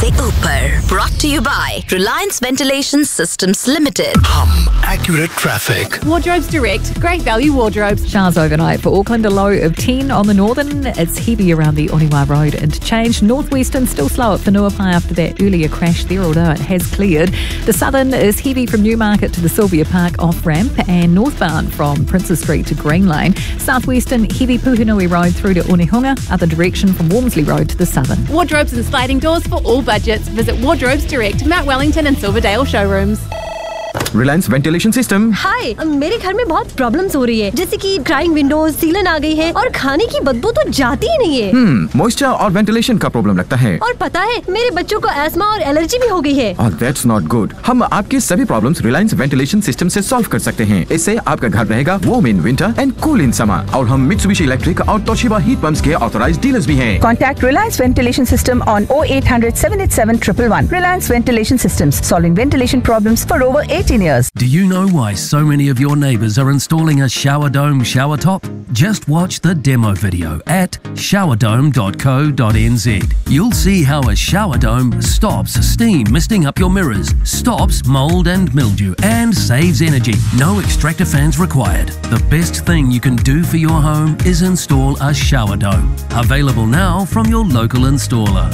से ऊपर. Brought to you by Reliance Ventilation Systems Limited. Accurate traffic. Wardrobes Direct. Great value wardrobes. Showers overnight for Auckland, a low of 10 on the northern. It's heavy around the Oniwa Road interchange. Northwestern still slow at Whenuapai after that earlier crash there, although it has cleared. The southern is heavy from Newmarket to the Sylvia Park off-ramp and northbound from Princes Street to Green Lane. Southwestern heavy Puhunui Road through to Onehunga. Other direction from Wormsley Road to the southern. Wardrobes and sliding doors for all budgets. Visit Wardrobes Direct, Mount Wellington and Silverdale showrooms. Reliance ventilation system. हाय, मेरे घर में बहुत problems हो रही है, जैसे कि crying Windows, सीलन आ गई है और खाने की बदबू तो जाती ही नहीं है. मॉइस्चर और वेंटिलेशन का प्रॉब्लम लगता है. और पता है, मेरे बच्चों को एस्मा और एलर्जी भी हो गई है. That's not good. हम आपके सभी प्रॉब्लम्स रिलायंस वेंटिलेशन सिस्टम से सॉल्व कर सकते हैं. इससे आपका घर रहेगा warm in winter and cool in summer. और हम मित्सुबिशी इलेक्ट्रिक और तोशिबा हीट पंप्स के ऑथराइज्ड डीलर्स भी हैं. Contact Reliance Ventilation System on 0800 787 111. Reliance Ventilation Systems, solving ventilation problems for over 18 years. Do you know why so many of your neighbours are installing a shower dome shower top? Just watch the demo video at showerdome.co.nz. You'll see how a shower dome stops steam misting up your mirrors, stops mould and mildew and saves energy. No extractor fans required. The best thing you can do for your home is install a shower dome. Available now from your local installer.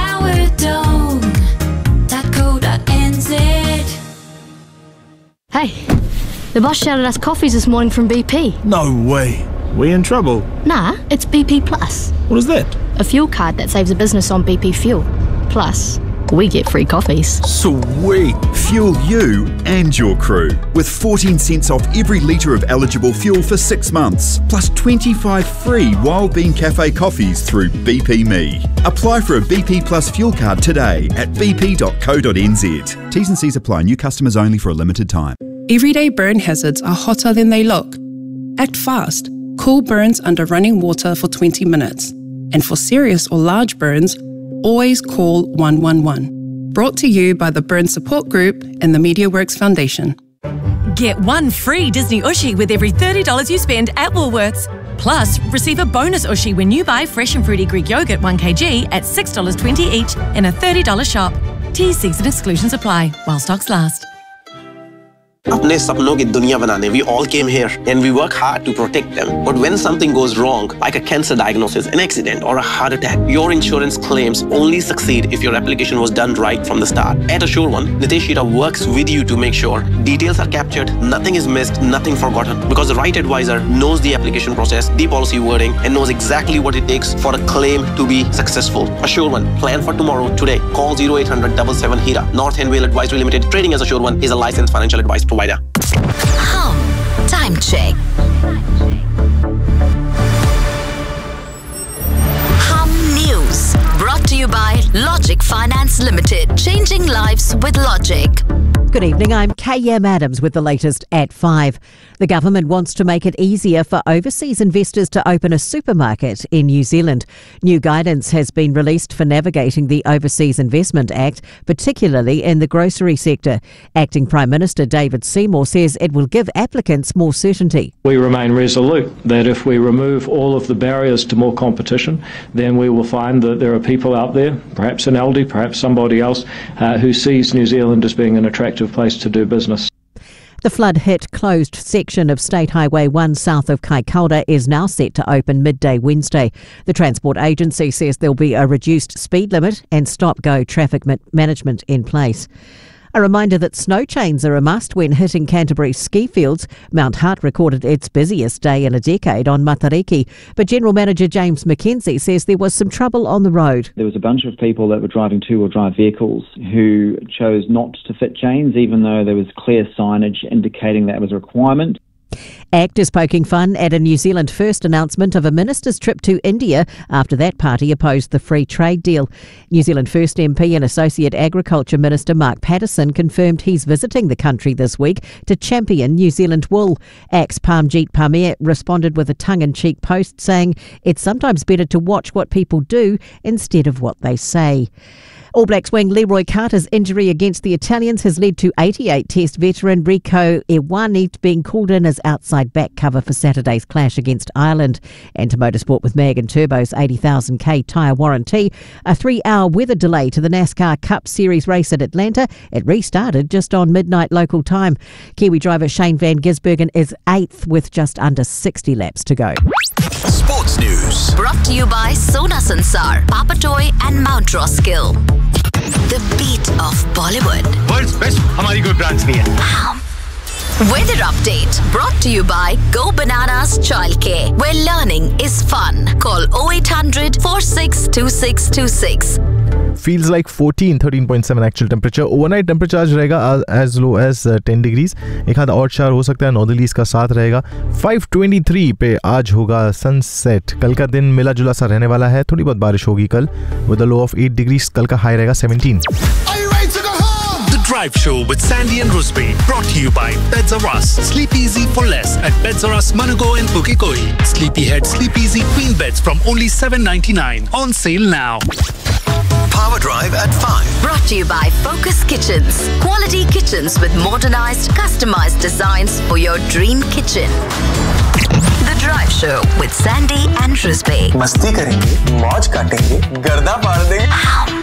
Showerdome.co.nz. Hey, the boss shouted us coffees this morning from BP. No way. We in trouble? Nah, it's BP Plus. What is that? A fuel card that saves a business on BP fuel. Plus, we get free coffees. Sweet! Fuel you and your crew with 14 cents off every litre of eligible fuel for 6 months, plus 25 free Wild Bean Cafe coffees through BP Me. Apply for a BP Plus fuel card today at bp.co.nz. T's and C's apply. New customers only for a limited time. Everyday burn hazards are hotter than they look. Act fast. Cool burns under running water for 20 minutes. And for serious or large burns, always call 111. Brought to you by the Burn Support Group and the MediaWorks Foundation. Get one free Disney Ushi with every $30 you spend at Woolworths. Plus, receive a bonus Ushi when you buy fresh and fruity Greek yogurt 1 kg at $6.20 each in a $30 shop. T's, C's and exclusions apply while stocks last. अपने सपनों की दुनिया बनाने we all came here and we work hard to protect them. But when something goes wrong, like a cancer diagnosis, an accident or a heart attack, your insurance claims only succeed if your application was done right from the start. At Assure1, Nitesh Shira works with you to make sure details are captured, nothing is missed, nothing forgotten. Because the right advisor knows the application process, the policy wording and knows exactly what it takes for a claim to be successful. Assure1, plan for tomorrow today. Call 0800 77 HIRA. North End Vale Advisory Limited, trading as Assure1, is a licensed financial advice provider. Time check. News brought to you by Logic Finance Limited. Changing lives with Logic. Good evening, I'm KM Adams with the latest at 5. The government wants to make it easier for overseas investors to open a supermarket in New Zealand. New guidance has been released for navigating the Overseas Investment Act, particularly in the grocery sector. Acting Prime Minister David Seymour says it will give applicants more certainty. We remain resolute that if we remove all of the barriers to more competition, then we will find that there are people out there, perhaps an Aldi, perhaps somebody else, who sees New Zealand as being an attractive place to do business. The flood-hit closed section of State Highway 1 south of Kaikoura is now set to open midday Wednesday. The Transport Agency says there'll be a reduced speed limit and stop-go traffic management in place. A reminder that snow chains are a must when hitting Canterbury's ski fields. Mount Hart recorded its busiest day in a decade on Matariki, but General Manager James McKenzie says there was some trouble on the road. There was a bunch of people that were driving two-wheel drive vehicles who chose not to fit chains, even though there was clear signage indicating that was a requirement. ACT is poking fun at a New Zealand First announcement of a minister's trip to India after that party opposed the free trade deal. New Zealand First MP and Associate Agriculture Minister Mark Patterson confirmed he's visiting the country this week to champion New Zealand wool. ACT's Parmjeet Parmar responded with a tongue-in-cheek post saying it's sometimes better to watch what people do instead of what they say. All Blacks wing Leroy Carter's injury against the Italians has led to 88 Test veteran Rico Ioane being called in as outside side back cover for Saturday's clash against Ireland. And to motorsport with Mag and Turbo's 80,000k tyre warranty. A 3-hour weather delay to the NASCAR Cup Series race at Atlanta. It restarted just on midnight local time. Kiwi driver Shane Van Gisbergen is 8th with just under 60 laps to go. Sports News. Brought to you by Sona Sansar, Papatoy and Mount Roskill. The beat of Bollywood. World's best हमारी कोई branch नहीं है. Weather update brought to you by Go Bananas Childcare, where learning is fun. Call 0800 462626. Feels like 13.7 actual temperature. Overnight temperature आज रहेगा as low as 10 degrees. एक आध और शार हो सकता है. नॉर्दर्लीज का साथ रहेगा. 5:23 पे आज होगा सनसेट. कल का दिन मिला जुला सा रहने वाला है. थोड़ी बहुत बारिश होगी कल. With a low of 8 degrees. कल का हाई रहेगा 17. Drive Show with Sandy and Rusby, brought to you by Beds R Us. Sleep easy for less at Beds R Us, Manago and Bukikoi. Sleepyhead Sleep Easy Queen Beds from only $7.99. On sale now. Power Drive at 5. Brought to you by Focus Kitchens. Quality kitchens with modernized, customized designs for your dream kitchen. The Drive Show with Sandy and Rusby. मस्ती करेंगे, मौज काटेंगे, गर्दा फाड़ देंगे.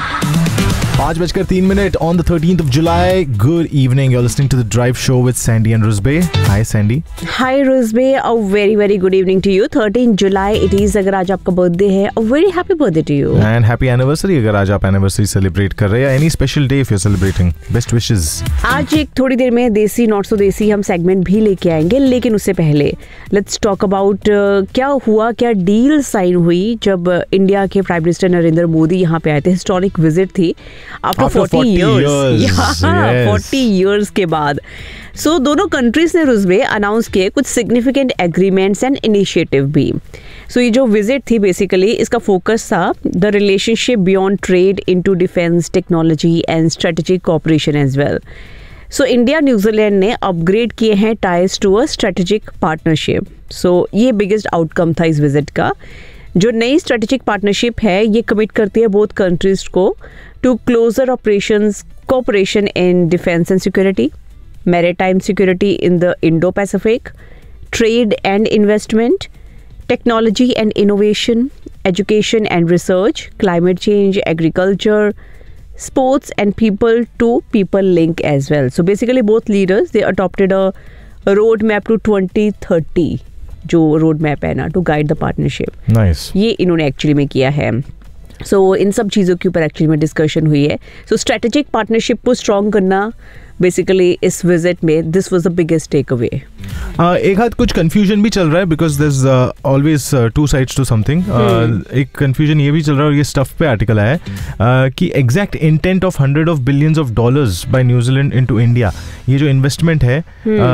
5:03 on the 13th of July. Good evening. You're listening to the Drive Show with Sandy and Rusby. Hi Sandy. Hi Rusby. A very very good evening to you. 13 July it is. अगर आज आपका birthday है, a very happy birthday to you. And happy anniversary अगर आज आप anniversary celebrate कर रहे हैं. Any special day if you're celebrating. Best wishes. आज एक थोड़ी देर में देसी नॉट सो देसी हम सेगमेंट भी लेके आएंगे, लेकिन उससे पहले लेट्स टॉक अबाउट क्या हुआ, क्या डील साइन हुई जब इंडिया के प्राइम मिनिस्टर नरेंद्र मोदी यहाँ पे आए थे. हिस्टोरिक विजिट थी आफ्टर 40 years. 40 years के बाद. सो दोनों कंट्रीज ने रुज़बे अनाउंस किए कुछ सिग्निफिकेंट एग्रीमेंट्स एंड इनिशिएटिव भी. सो ये जो विजिट थी बेसिकली इसका फोकस था the relationship beyond trade into defence, technology and strategic cooperation as well. So India New Zealand ने अपग्रेड किए हैं ties to a strategic partnership. सो ये बिगेस्ट आउटकम था इस विजिट का. जो नई स्ट्रेटेजिक पार्टनरशिप है ये कमिट करती है बोथ कंट्रीज को to closure operations cooperation in defence and security, maritime security in the Indo Pacific, trade and investment, technology and innovation, education and research, climate change, agriculture, sports and people-to-people link as well. So basically both leaders, they adopted a roadmap to 2030, जो roadmap है ना, to guide the partnership. Nice. ये इन्होंने actually में किया है. So इन सब चीज़ों के ऊपर एक्चुअली में डिस्कशन हुई है. So strategic partnership को स्ट्रॉन्ग करना बेसिकली इस विजिट में this was the biggest take away. एक हाथ कुछ कंफ्यूजन भी चल रहा है because there is always two sides to something. एक कंफ्यूजन ये भी चल रहा है और ये स्टफ पे आर्टिकल आया है कि exact intent of $100 of billions bye New Zealand into India, ये जो इन्वेस्टमेंट है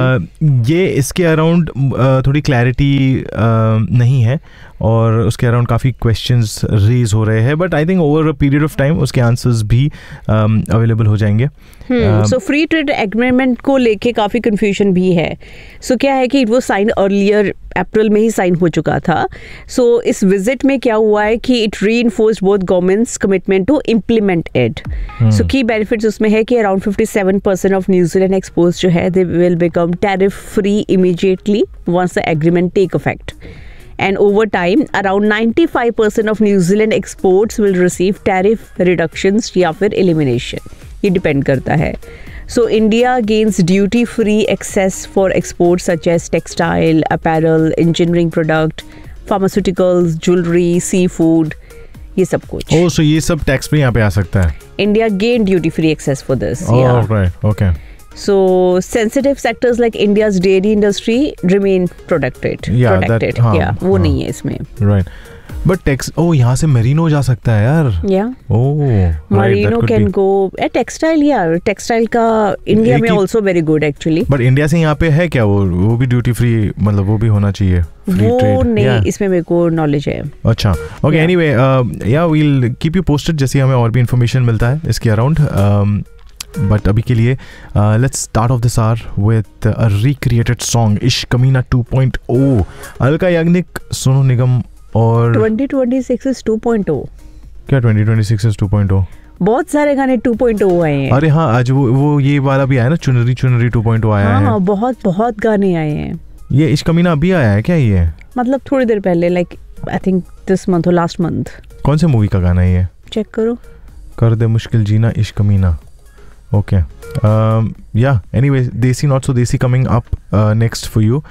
ये इसके अराउंड थोड़ी क्लैरिटी नहीं है और उसके अराउंड काफ़ी क्वेश्चंस रेज हो रहे हैं. But I think over a period of time उसके आंसर्स भी अवेलेबल हो जाएंगे. सो फ्री ट्रेड एग्रीमेंट को लेके काफ़ी कंफ्यूजन भी है. सो क्या है कि वो साइन अर्लियर अप्रैल में ही साइन हो चुका था. सो इस विजिट में क्या हुआ है कि it reinforced both governments commitment to implement it. So key benefits उसमें है कि अराउंड 57% ऑफ न्यूजीलैंड एक्सपोर्ट्स जो है they will become tariff free immediately once the agreement take effect. And over time, around 95% of New Zealand exports will receive tariff reductions या फिर elimination. ये depend करता है. So India gains duty-free access for exports such as textile, apparel, engineering product, pharmaceuticals, jewelry, seafood. ये सब कुछ. Oh, so ये सब टैक्स पे यहाँ पे आ सकता है. India gained duty-free access for this. Oh, yeah. Right. Okay. So sensitive sectors like India's dairy industry remain protected. वो नहीं है इसमें. Right. But यहाँ से merino जा सकता है यार. Yeah. Oh. Merino can go. Textile यार. Textile का India में also very good actually. But India से यहाँ पे है क्या वो भी duty free, मतलब वो भी होना चाहिए. वो नहीं, इसमें मेरे को नॉलेज है. अच्छा. Okay. Anyway, yeah, we'll keep you posted जैसे हमें और भी information मिलता है इसके अराउंड. बट अभी के लिए let's start of this our with a recreated song इश्क कमीना 2.0. अलका याग्निक, सोनू निगम और 2026 इज 2.0. क्या 2026 इज 2.0? बहुत सारे गाने 2.0 आए हैं. अरे हाँ, आज वो ये वाला भी आया ना, चुनरी 2.0 आया है. हाँ, बहुत गाने आए हैं. ये इश्क कमीना अभी आया है क्या ये? मतलब थोड़ी देर पहले, like I think this month और लास्ट मंथ। कौन से मूवी का गाना है ये? चेक करो। कर दे मुश्किल जीना इश्क कमीना। ओके, या एनीवे, देसी नॉट सो देसी coming up next for you.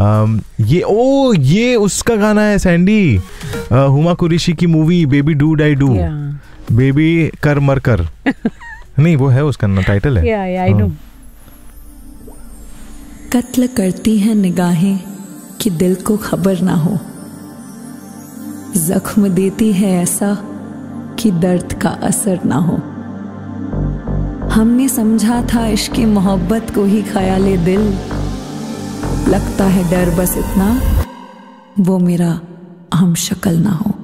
ये उसका गाना है सैंडी, हुमा कुरैशी की movie baby do die do, baby कर मर कर। नहीं, वो है उसका ना टाइटल है। I know. कत्ल करती हैं निगाहें कि दिल को खबर ना हो, जख्म देती है ऐसा कि दर्द का असर ना हो। हमने समझा था इश्क की मोहब्बत को ही ख्याले दिल, लगता है डर बस इतना वो मेरा हम शक्ल ना हो।